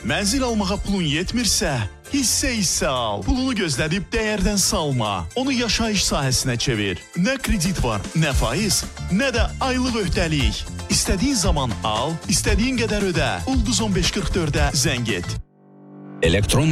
Mənzil almağa pulun yetmirsə, hissə al. Pulunu gözlədib dəyərdən salma. Onu yaşayış sahəsinə çevir. Nə kredit var, nə faiz, nə də aylıq öhdəlik. İstədiyin zaman al, istədiyin qədər ödə. Ulduz 1544-ə zəng et. Elektron